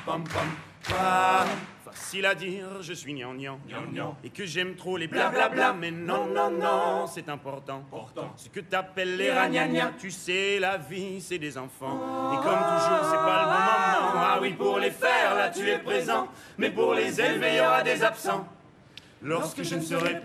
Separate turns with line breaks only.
Pam pam pam. Facile à dire, je suis gnangnan, et que j'aime trop les blablabla, mais non, non, non, c'est important. Ce que t'appelles les ragnagnas, tu sais, la vie, c'est des enfants. Et comme toujours, c'est pas le bon moment. Ah oui, pour les faire, là, tu es présent, mais pour les élever, il y aura des absents. Lorsque je ne serai